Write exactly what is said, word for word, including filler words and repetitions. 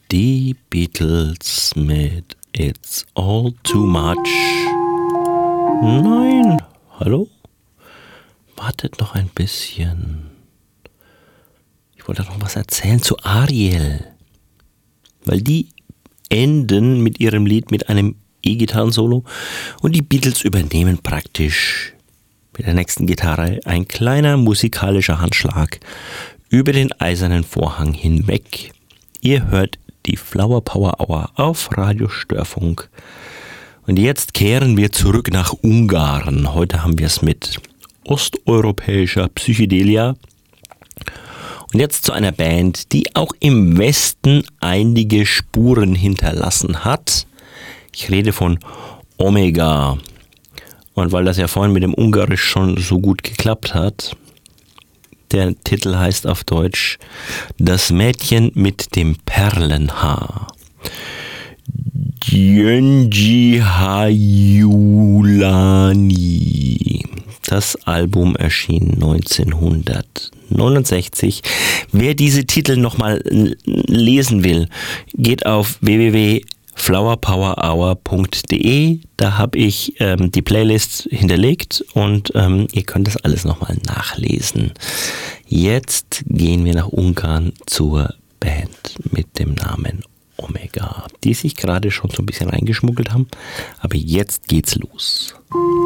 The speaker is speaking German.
Die Beatles mit It's All Too Much. Nein, hallo? Wartet noch ein bisschen. Ich wollte noch was erzählen zu Ariel. Weil die enden mit ihrem Lied mit einem E-Gitarren-Solo und die Beatles übernehmen praktisch mit der nächsten Gitarre ein kleiner musikalischer Handschlag über den eisernen Vorhang hinweg. Ihr hört die Flower Power Hour auf Radio Störfunk. Und jetzt kehren wir zurück nach Ungarn. Heute haben wir es mit osteuropäischer Psychedelia. Und jetzt zu einer Band, die auch im Westen einige Spuren hinterlassen hat. Ich rede von Omega. Und weil das ja vorhin mit dem Ungarisch schon so gut geklappt hat, der Titel heißt auf Deutsch Das Mädchen mit dem Perlenhaar. Gyöngy Hajulani. Das Album erschien neunzehnhundertneunundsechzig. Wer diese Titel nochmal lesen will, geht auf w w w punkt flower power hour punkt d e. Da habe ich ähm, die Playlist hinterlegt und ähm, ihr könnt das alles nochmal nachlesen. Jetzt gehen wir nach Ungarn zur Band mit dem Namen Omega, die sich gerade schon so ein bisschen reingeschmuggelt haben. Aber jetzt geht's los.